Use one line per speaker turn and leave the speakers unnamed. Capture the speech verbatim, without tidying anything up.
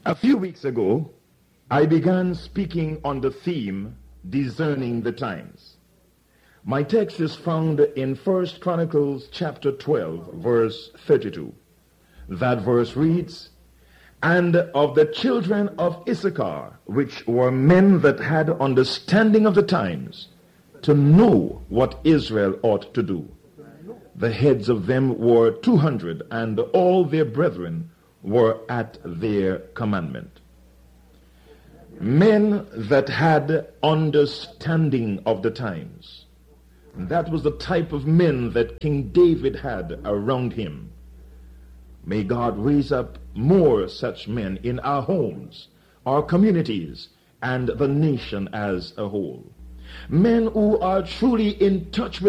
A few weeks ago, I began speaking on the theme, Discerning the Times. My text is found in First Chronicles chapter twelve, verse thirty-two. That verse reads, "And of the children of Issachar, which were men that had understanding of the times, to know what Israel ought to do. The heads of them were two hundred, and all their brethren were at their commandment." Men that had understanding of the times. That was the type of men that King David had around him. May God raise up more such men in our homes, our communities, and the nation as a whole. Men who are truly in touch with